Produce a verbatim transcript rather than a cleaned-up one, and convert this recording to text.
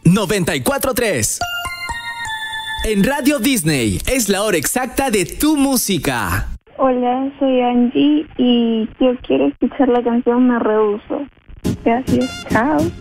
noventa y cuatro punto tres. En Radio Disney es la hora exacta de tu música. Hola, soy Angie y yo quiero escuchar la canción Me Rehuso. Gracias, chao.